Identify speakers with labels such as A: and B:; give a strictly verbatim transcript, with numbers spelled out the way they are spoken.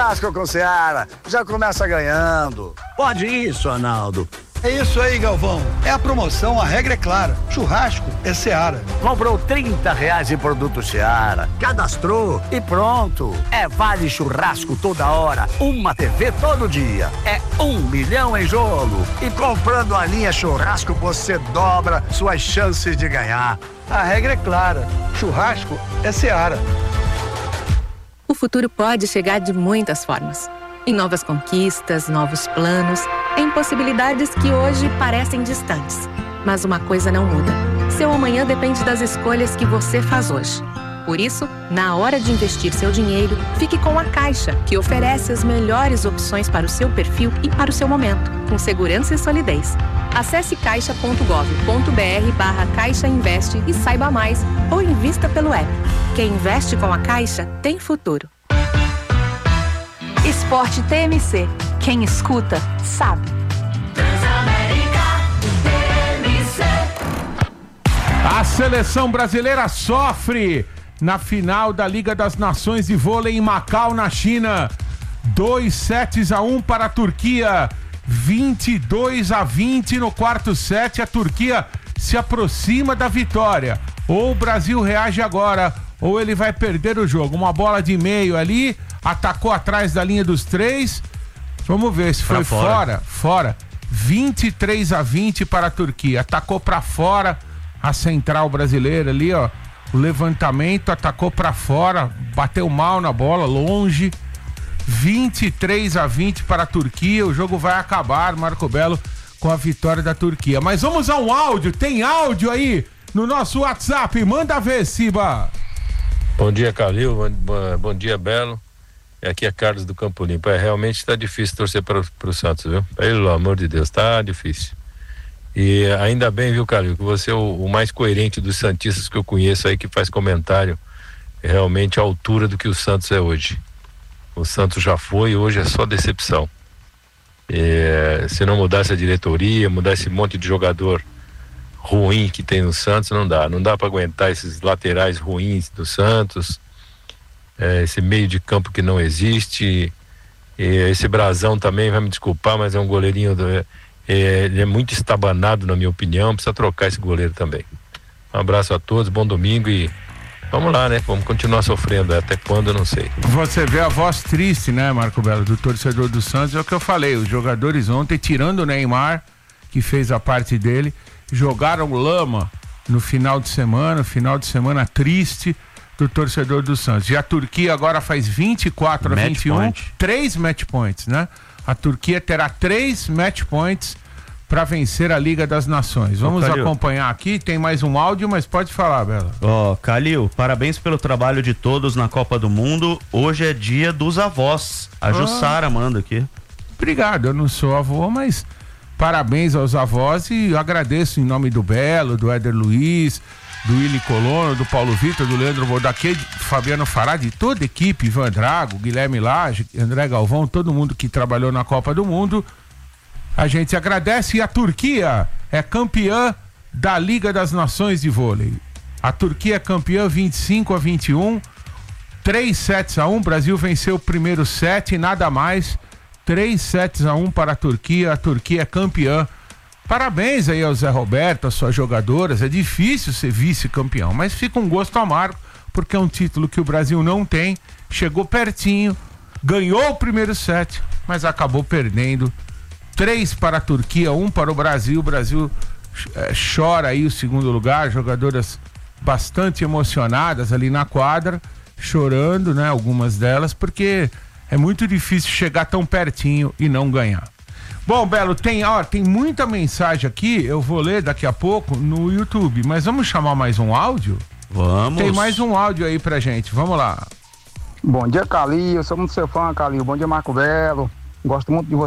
A: Churrasco com Seara. Já começa ganhando.
B: Pode isso, Arnaldo.
C: É isso aí, Galvão. É a promoção, a regra é clara. Churrasco é Seara.
B: Comprou trinta reais em produto Seara. Cadastrou e pronto. É vale churrasco toda hora. Uma T V todo dia. É um milhão em jogo. E comprando a linha churrasco, você dobra suas chances de ganhar.
C: A regra é clara. Churrasco é Seara.
D: O futuro pode chegar de muitas formas. Em novas conquistas, novos planos, em possibilidades que hoje parecem distantes. Mas uma coisa não muda. Seu amanhã depende das escolhas que você faz hoje. Por isso, na hora de investir seu dinheiro, fique com a Caixa, que oferece as melhores opções para o seu perfil e para o seu momento, com segurança e solidez. Acesse caixa ponto gov ponto br barra Caixa Investe e saiba mais, ou invista pelo app. Quem investe com a Caixa tem futuro.
E: Esporte T M C. Quem escuta, sabe.
F: A seleção brasileira sofre na final da Liga das Nações de Vôlei em Macau, na China. Dois sets a um para a Turquia. vinte e dois a vinte no quarto set. A Turquia se aproxima da vitória. Ou o Brasil reage agora, ou ele vai perder o jogo. Uma bola de meio ali, atacou atrás da linha dos três. Vamos ver se foi fora. fora. Fora. vinte e três a vinte para a Turquia. Atacou para fora a central brasileira ali, ó. O levantamento, atacou para fora, bateu mal na bola, longe. vinte e três a vinte para a Turquia. O jogo vai acabar, Marco Belo, com a vitória da Turquia. Mas vamos a um áudio. Tem áudio aí no nosso WhatsApp. Manda ver, Siba.
G: Bom dia, Calil. Bom, bom dia, Belo. Aqui é Carlos do Campo Limpo. É, realmente está difícil torcer para o Santos, viu? Pelo amor de Deus, tá difícil. E ainda bem, viu, Calil, que você é o, o mais coerente dos santistas que eu conheço aí, que faz comentário realmente à altura do que o Santos é hoje. O Santos já foi, hoje é só decepção. É, se não mudasse a diretoria, mudar esse monte de jogador ruim que tem no Santos, não dá. Não dá para aguentar esses laterais ruins do Santos, é, esse meio de campo que não existe. E esse Brazão também, vai me desculpar, mas é um goleirinho do, é, ele é muito estabanado, na minha opinião. Precisa trocar esse goleiro também. Um abraço a todos, bom domingo e vamos lá, né? Vamos continuar sofrendo, até quando eu não sei.
F: Você vê a voz triste, né, Marco Belo, do torcedor do Santos. É o que eu falei, os jogadores ontem, tirando o Neymar, que fez a parte dele, jogaram lama no final de semana, final de semana triste do torcedor do Santos. E a Turquia agora faz vinte e quatro a vinte e um, três match points, né? A Turquia terá três match points para vencer a Liga das Nações. Vamos Ô, acompanhar aqui, tem mais um áudio, mas pode falar, Bela.
H: Ó, oh, Calil, parabéns pelo trabalho de todos na Copa do Mundo. Hoje é dia dos avós. A ah. Jussara manda aqui.
F: Obrigado, eu não sou avô, mas parabéns aos avós e agradeço em nome do Belo, do Éder Luiz, do Willi Colono, do Paulo Vitor, do Leandro Bordaquê, Fabiano Fará, de toda a equipe, Ivan Drago, Guilherme Lage, André Galvão, todo mundo que trabalhou na Copa do Mundo. A gente agradece. E a Turquia é campeã da Liga das Nações de Vôlei. A Turquia é campeã vinte e cinco a vinte e um, três sets a um. O Brasil venceu o primeiro set e nada mais. três sets a um para a Turquia. A Turquia é campeã. Parabéns aí ao Zé Roberto, às suas jogadoras. É difícil ser vice-campeão, mas fica um gosto amargo, porque é um título que o Brasil não tem. Chegou pertinho, ganhou o primeiro set, mas acabou perdendo. Três para a Turquia, um para o Brasil. O Brasil é, chora aí o segundo lugar, jogadoras bastante emocionadas ali na quadra, chorando, né? Algumas delas, porque é muito difícil chegar tão pertinho e não ganhar. Bom, Belo, tem, ó, tem muita mensagem aqui, eu vou ler daqui a pouco no YouTube, mas vamos chamar mais um áudio?
H: Vamos.
F: Tem mais um áudio aí pra gente, vamos lá.
I: Bom dia, Calil, eu sou muito seu fã, Calil. Bom dia, Marco Belo. Gosto muito de você.